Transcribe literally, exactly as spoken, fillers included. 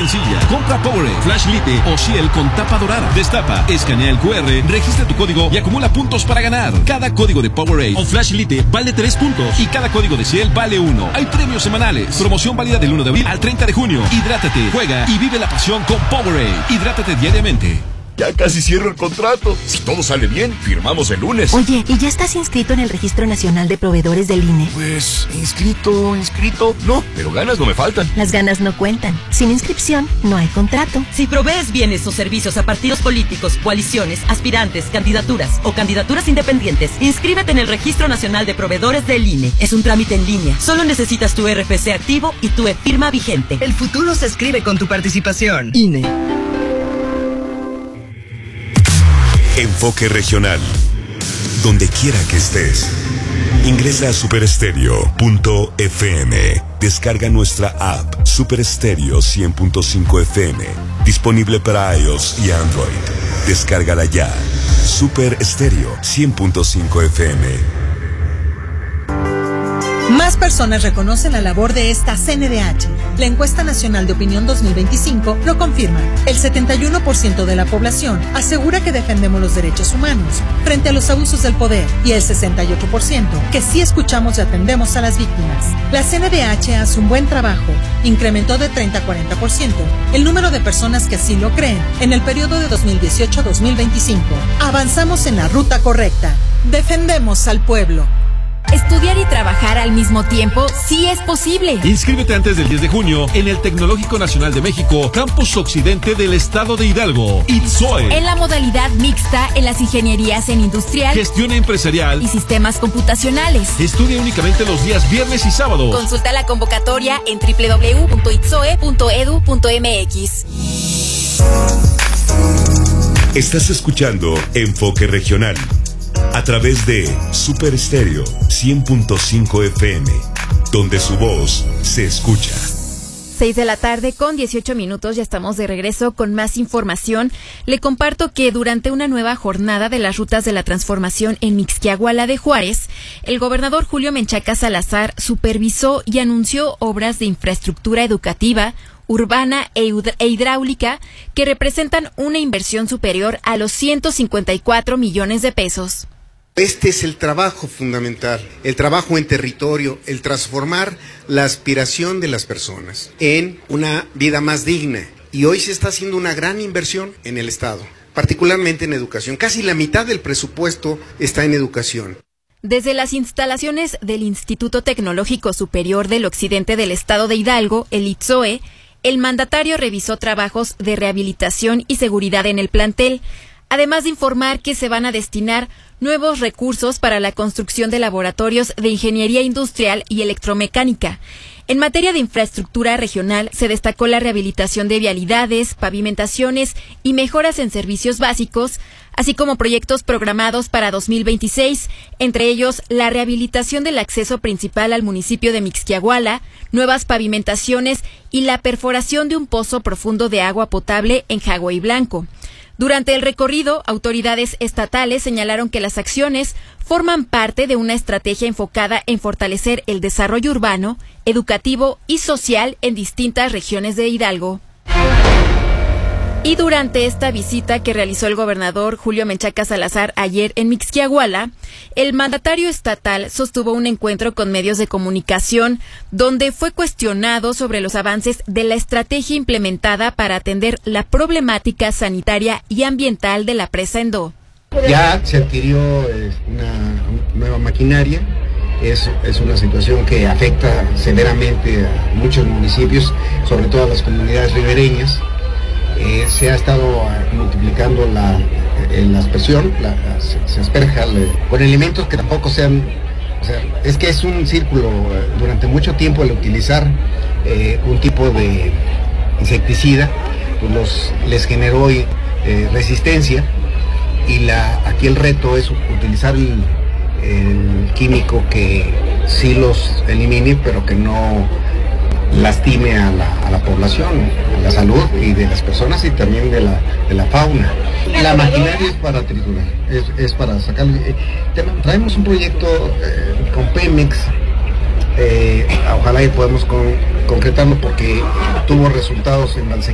sencilla. Compra Powerade, Flash Lite o Ciel con tapa dorada. Destapa, escanea el cu erre, registra tu código y acumula puntos para ganar. Cada código de Powerade o Flash Lite vale tres puntos y cada código de Ciel vale uno. Hay premios semanales. Promoción válida del uno de abril al treinta de junio. Hidrátate, juega y vive la pasión con Powerade. Hidrátate diariamente. Ya casi cierro el contrato. Si todo sale bien, firmamos el lunes. Oye, ¿y ya estás inscrito en el Registro Nacional de Proveedores del I N E? Pues, inscrito, inscrito. No, pero ganas no me faltan. Las ganas no cuentan. Sin inscripción, no hay contrato. Si provees bienes o servicios a partidos políticos, coaliciones, aspirantes, candidaturas o candidaturas independientes, inscríbete en el Registro Nacional de Proveedores del I N E. Es un trámite en línea. Solo necesitas tu erre efe ce activo y tu e-firma vigente. El futuro se escribe con tu participación. I N E. Enfoque Regional. Donde quiera que estés. Ingresa a super estéreo punto efe eme. Descarga nuestra app Super Estéreo cien punto cinco efe eme. Disponible para iOS y Android. Descárgala ya. Super Estéreo cien punto cinco efe eme. Más personas reconocen la labor de esta ce ene de hache. La encuesta nacional de opinión dos mil veinticinco lo confirma. El setenta y uno por ciento de la población asegura que defendemos los derechos humanos frente a los abusos del poder y el sesenta y ocho por ciento que sí escuchamos y atendemos a las víctimas. La ce ene de hache hace un buen trabajo. Incrementó de treinta a cuarenta por ciento el número de personas que así lo creen en el periodo de dos mil dieciocho a dos mil veinticinco. Avanzamos en la ruta correcta. Defendemos al pueblo. Estudiar y trabajar al mismo tiempo sí es posible. Inscríbete antes del diez de junio en el Tecnológico Nacional de México, Campus Occidente del Estado de Hidalgo, I T S O E. En la modalidad mixta en las ingenierías en industrial, gestión empresarial y sistemas computacionales. Estudia únicamente los días viernes y sábados. Consulta la convocatoria en doble u doble u doble u punto i t s o e punto e d u punto eme equis. Estás escuchando Enfoque Regional a través de Super Estéreo cien punto cinco efe eme, donde su voz se escucha. seis de la tarde con dieciocho minutos, ya estamos de regreso con más información. Le comparto que durante una nueva jornada de las rutas de la transformación en Mixquiahuala de Juárez, el gobernador Julio Menchaca Salazar supervisó y anunció obras de infraestructura educativa, urbana e hidráulica que representan una inversión superior a los ciento cincuenta y cuatro millones de pesos. Este es el trabajo fundamental, el trabajo en territorio, el transformar la aspiración de las personas en una vida más digna. Y hoy se está haciendo una gran inversión en el Estado, particularmente en educación. Casi la mitad del presupuesto está en educación. Desde las instalaciones del Instituto Tecnológico Superior del Occidente del Estado de Hidalgo, el I T S O E, el mandatario revisó trabajos de rehabilitación y seguridad en el plantel, además de informar que se van a destinar nuevos recursos para la construcción de laboratorios de ingeniería industrial y electromecánica. En materia de infraestructura regional, se destacó la rehabilitación de vialidades, pavimentaciones y mejoras en servicios básicos, así como proyectos programados para dos mil veintiséis, entre ellos la rehabilitación del acceso principal al municipio de Mixquiahuala, nuevas pavimentaciones y la perforación de un pozo profundo de agua potable en Jagüey Blanco. Durante el recorrido, autoridades estatales señalaron que las acciones forman parte de una estrategia enfocada en fortalecer el desarrollo urbano, educativo y social en distintas regiones de Hidalgo. Y durante esta visita que realizó el gobernador Julio Menchaca Salazar ayer en Mixquiahuala, el mandatario estatal sostuvo un encuentro con medios de comunicación donde fue cuestionado sobre los avances de la estrategia implementada para atender la problemática sanitaria y ambiental de la presa Endó. Ya se adquirió eh, una nueva maquinaria, es, es una situación que afecta severamente a muchos municipios, sobre todo a las comunidades ribereñas. Eh, se ha estado multiplicando la, eh, la aspersión, la, la, se, se asperja le, con elementos que tampoco sean, o sea, es que es un círculo. Durante mucho tiempo el utilizar eh, un tipo de insecticida, pues los, les generó eh, resistencia, y la, aquí el reto es utilizar el, el químico que sí los elimine, pero que no lastime a la, a la población, a la salud y de las personas y también de la, de la fauna. La maquinaria es para triturar, es, es para sacar. Eh, traemos un proyecto eh, con Pemex, eh, ojalá y podamos con, concretarlo porque tuvo resultados en Valse